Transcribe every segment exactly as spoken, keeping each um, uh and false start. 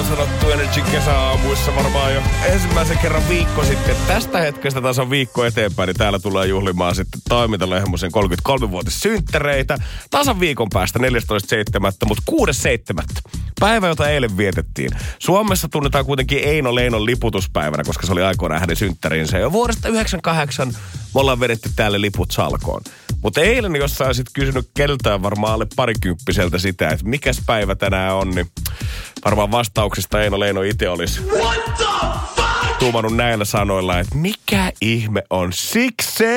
ollaan sanottu Energy kesäaamuissa varmaan jo ensimmäisen kerran viikko sitten. Tästä hetkestä taas on viikko eteenpäin, niin täällä tulee juhlimaan sitten Toimintalehmosen kolmekymmentäkolme-vuotissynttäreitä. Tasan viikon päästä neljästoista seitsemättä, mutta kuudes seitsemättä Päivä, jota eilen vietettiin. Suomessa tunnetaan kuitenkin Eino Leinon liputuspäivänä, koska se oli aikoinaan hänen synttäriinsä. Jo vuodesta yhdeksänkymmentäkahdeksan me ollaan vedetty täällä liput salkoon. Mutta eilen, jos sä olisit kysynyt keltään varmaan alle parikymppiseltä sitä, että mikäs päivä tänään on, niin varmaan vastauksista Eino Leino itse olisi tuumannut näillä sanoilla, että mikä ihme on Six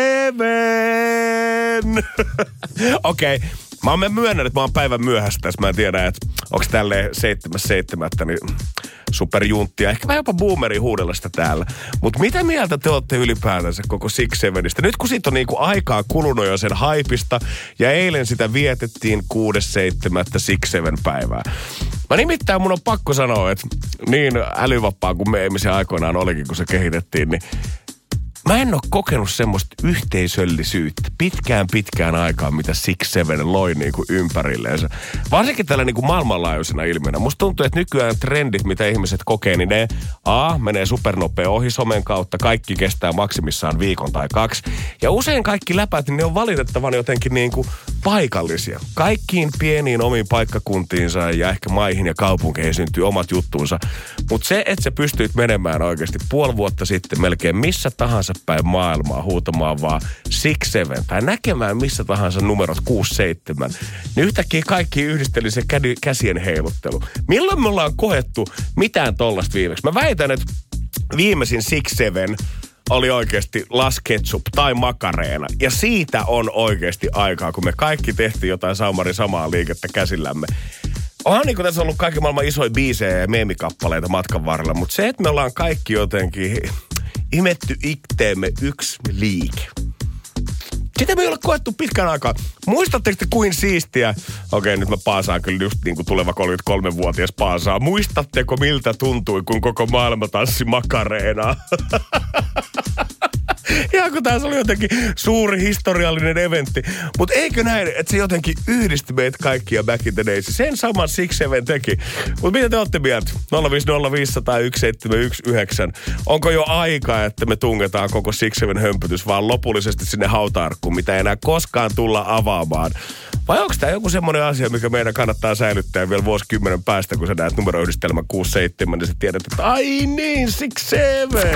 Seven? Okei, okay. Mä oon myönnän, että mä oon päivän myöhässä tässä. Mä en tiedä, että onko tälleen seitsemäs seitsemättä niin superjunttia. Ehkä vähän jopa boomeri huudella sitä täällä. Mutta mitä mieltä te olette ylipäätänsä koko Six Sevenistä? Nyt kun siitä on niinku aikaa kulunut jo sen haipista ja eilen sitä vietettiin kuudes seitsemättä Six Seven päivää. Mä nimittäin mun on pakko sanoa, että niin älyvapaa kuin meemi se aikoinaan olikin, kun se kehitettiin, niin mä en ole kokenut semmoista yhteisöllisyyttä pitkään pitkään aikaan, mitä Six Seven loi niinku ympärilleensä. Varsinkin tällä niinku maailmanlaajuisena ilmiönä. Musta tuntuu, että nykyään trendit, mitä ihmiset kokee, niin ne A, menee supernopea ohi somen kautta. Kaikki kestää maksimissaan viikon tai kaksi. Ja usein kaikki läpät, niin ne on valitettavan jotenkin niinku paikallisia. Kaikkiin pieniin omiin paikkakuntiinsa ja ehkä maihin ja kaupunkeihin syntyy omat juttuunsa. Mutta se, että sä pystyit menemään oikeasti puoli vuotta sitten melkein missä tahansa päin maailmaa huutamaan vaan Six Seven tai näkemään missä tahansa numerot kuusi seitsemän, niin yhtäkkiä kaikki yhdisteli se kädi, käsien heiluttelu. Milloin me ollaan koettu mitään tollasta viimeksi? Mä väitän, että viimeisin Six Seven oli oikeasti Las Ketchup tai Makareena. Ja siitä on oikeasti aikaa, kun me kaikki tehtiin jotain saumari samaa liikettä käsillämme. Onhan niin kuin tässä ollut kaikki maailman isoja biisejä ja meemikappaleita matkan varrella, mutta se, että me ollaan kaikki jotenkin imetty itteemme yksi liike. Sitä me ei ole koettu pitkän aikaa. Muistatteko te kuin siistiä? Okei, nyt mä paasaan kyllä just niin kuin tuleva kolmekymmentäkolme-vuotias paasaa. Muistatteko miltä tuntui, kun koko maailma tanssi Makareenaa? Ihan kun tässä oli jotenkin suuri historiallinen eventti. Mutta eikö näin, että se jotenkin yhdisti meitä kaikkia back in the days. Sen saman Six Seven teki. Mutta mitä te olette mieltä? nolla viisi nolla viisi nolla nolla yksi seitsemän yksi yhdeksän. Onko jo aika, että me tungetaan koko Six Seven hömpötys vaan lopullisesti sinne hautaarkkuun, mitä ei enää koskaan tulla avaamaan? Vai onko tämä joku semmoinen asia, mikä meidän kannattaa säilyttää vielä vuosikymmenen päästä, kun sä näet numeroyhdistelmän kuusi seitsemän, niin sä tiedät, että ai niin, Six Seven!